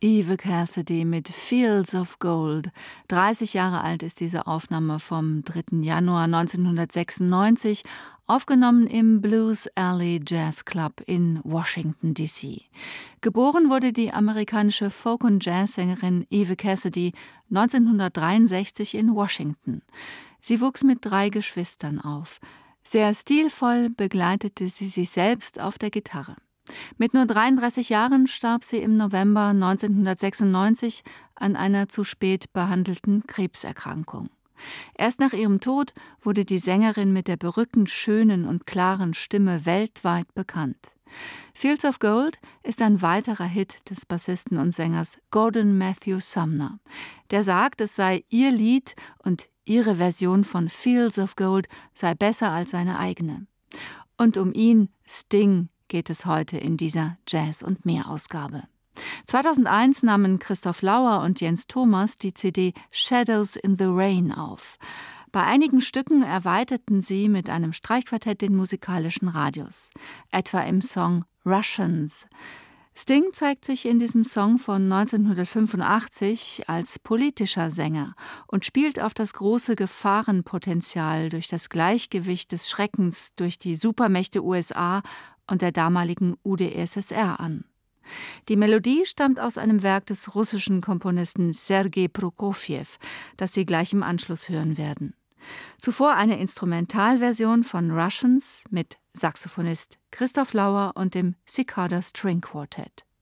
Eva Cassidy mit Fields of Gold. 30 Jahre alt ist diese Aufnahme vom 3. Januar 1996, aufgenommen im Blues Alley Jazz Club in Washington, D.C. Geboren wurde die amerikanische Folk- und Jazzsängerin Eva Cassidy 1963 in Washington. Sie wuchs mit 3 Geschwistern auf. Sehr stilvoll begleitete sie sich selbst auf der Gitarre. Mit nur 33 Jahren starb sie im November 1996 an einer zu spät behandelten Krebserkrankung. Erst nach ihrem Tod wurde die Sängerin mit der berückend schönen und klaren Stimme weltweit bekannt. Fields of Gold ist ein weiterer Hit des Bassisten und Sängers Gordon Matthew Sumner. Der sagt, es sei ihr Lied und ihre Version von Fields of Gold sei besser als seine eigene. Und um ihn, Sting, geht es heute in dieser Jazz- und Mehr-Ausgabe. 2001 nahmen Christoph Lauer und Jens Thomas die CD Shadows in the Rain auf. Bei einigen Stücken erweiterten sie mit einem Streichquartett den musikalischen Radius, etwa im Song Russians. Sting zeigt sich in diesem Song von 1985 als politischer Sänger und spielt auf das große Gefahrenpotenzial durch das Gleichgewicht des Schreckens durch die Supermächte USA und der damaligen UdSSR an. Die Melodie stammt aus einem Werk des russischen Komponisten Sergei Prokofjew, das Sie gleich im Anschluss hören werden. Zuvor eine Instrumentalversion von Russians mit Saxophonist Christoph Lauer und dem Cicada String Quartet.